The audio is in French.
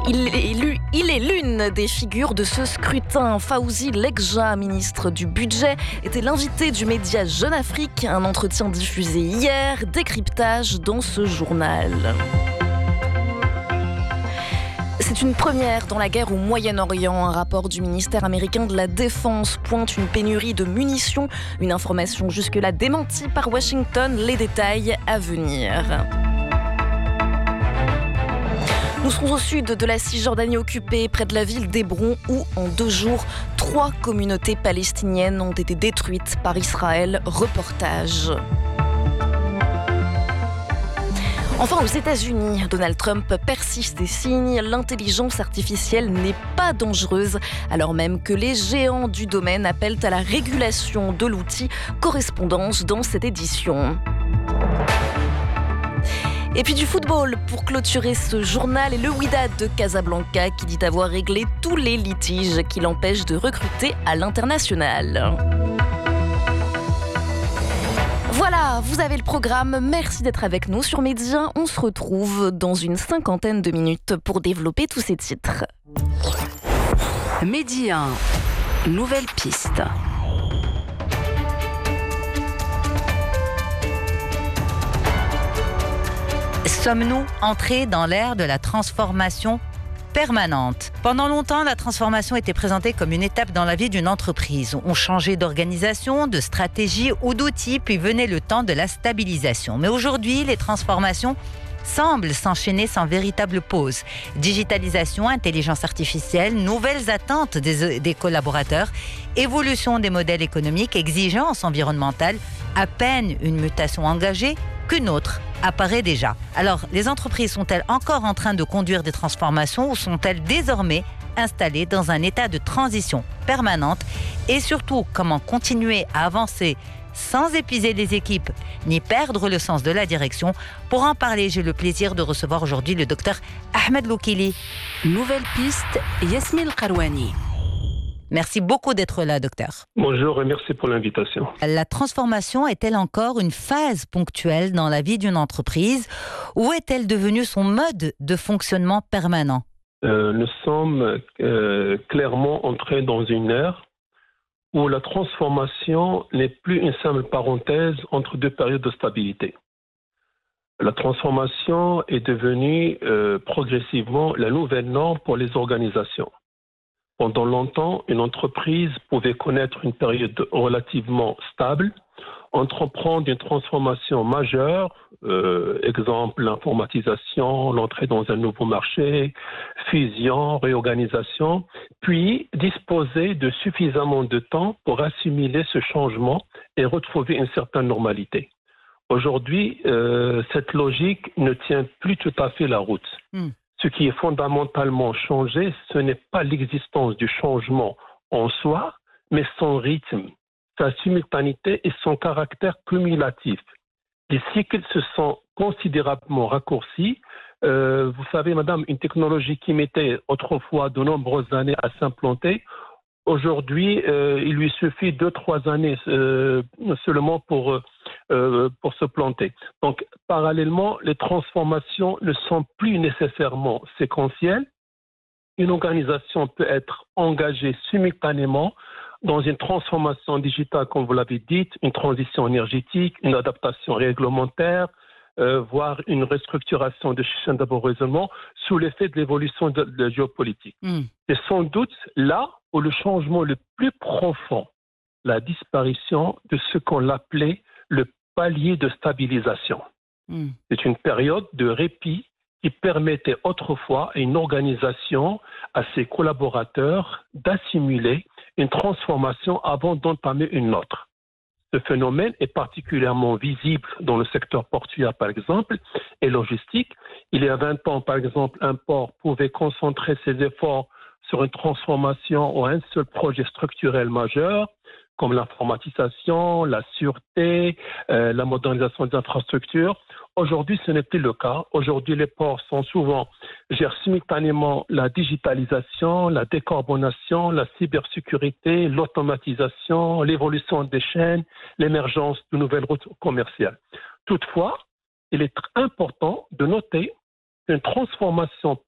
Il est l'une des figures de ce scrutin. Fawzi Lekja, ministre du Budget, était l'invité du média Jeune Afrique. Un entretien diffusé hier, décryptage dans ce journal. C'est une première dans la guerre au Moyen-Orient. Un rapport du ministère américain de la Défense pointe une pénurie de munitions. Une information jusque-là démentie par Washington. Les détails à venir. Nous serons au sud de la Cisjordanie occupée, près de la ville d'Hébron, où, en 2 jours, 3 communautés palestiniennes ont été détruites par Israël. Reportage. Enfin, aux États-Unis, Donald Trump persiste et signe. L'intelligence artificielle n'est pas dangereuse, alors même que les géants du domaine appellent à la régulation de l'outil. Correspondance dans cette édition. Et puis du football pour clôturer ce journal et le Wydad de Casablanca qui dit avoir réglé tous les litiges qui l'empêchent de recruter à l'international. Voilà, vous avez le programme. Merci d'être avec nous sur Média. On se retrouve dans une 50aine de minutes pour développer tous ces titres. Média 1, nouvelle piste. Sommes-nous entrés dans l'ère de la transformation permanente ? Pendant longtemps, la transformation était présentée comme une étape dans la vie d'une entreprise. On changeait d'organisation, de stratégie ou d'outils, puis venait le temps de la stabilisation. Mais aujourd'hui, les transformations semblent s'enchaîner sans véritable pause. Digitalisation, intelligence artificielle, nouvelles attentes des collaborateurs, évolution des modèles économiques, exigences environnementales, à peine une mutation engagée qu'une autre apparaît déjà. Alors, les entreprises sont-elles encore en train de conduire des transformations ou sont-elles désormais installées dans un état de transition permanente? Et surtout, comment continuer à avancer sans épuiser les équipes ni perdre le sens de la direction? Pour en parler, j'ai le plaisir de recevoir aujourd'hui le docteur Ahmed Loukili. Nouvelle piste, Yasmine Karouani. Merci beaucoup d'être là, docteur. Bonjour et merci pour l'invitation. La transformation est-elle encore une phase ponctuelle dans la vie d'une entreprise ou est-elle devenue son mode de fonctionnement permanent ? Nous sommes clairement entrés dans une ère où la transformation n'est plus une simple parenthèse entre 2 périodes de stabilité. La transformation est devenue progressivement la nouvelle norme pour les organisations. Pendant longtemps, une entreprise pouvait connaître une période relativement stable, entreprendre une transformation majeure, exemple l'informatisation, l'entrée dans un nouveau marché, fusion, réorganisation, puis disposer de suffisamment de temps pour assimiler ce changement et retrouver une certaine normalité. Aujourd'hui, cette logique ne tient plus tout à fait la route. Ce qui est fondamentalement changé, ce n'est pas l'existence du changement en soi, mais son rythme, sa simultanéité et son caractère cumulatif. Les cycles se sont considérablement raccourcis. Vous savez, madame, une technologie qui mettait autrefois de nombreuses années à s'implanter, aujourd'hui, il lui suffit 2-3 années seulement pour se planter. Donc, parallèlement, les transformations ne sont plus nécessairement séquentielles. Une organisation peut être engagée simultanément dans une transformation digitale, comme vous l'avez dit, une transition énergétique, une adaptation réglementaire, voire une restructuration de chaînes d'approvisionnement sous l'effet de l'évolution de la géopolitique. C'est sans doute là où le changement le plus profond, la disparition de ce qu'on appelait le palier de stabilisation. C'est une période de répit qui permettait autrefois à une organisation, à ses collaborateurs, d'assimiler une transformation avant d'entamer une autre. Ce phénomène est particulièrement visible dans le secteur portuaire, par exemple, et logistique. Il y a 20 ans, par exemple, un port pouvait concentrer ses efforts sur une transformation ou un seul projet structurel majeur, comme l'informatisation, la sûreté, la modernisation des infrastructures. Aujourd'hui, ce n'est plus le cas. Aujourd'hui, les ports gèrent simultanément la digitalisation, la décarbonation, la cybersécurité, l'automatisation, l'évolution des chaînes, l'émergence de nouvelles routes commerciales. Toutefois, il est important de noter qu'une transformation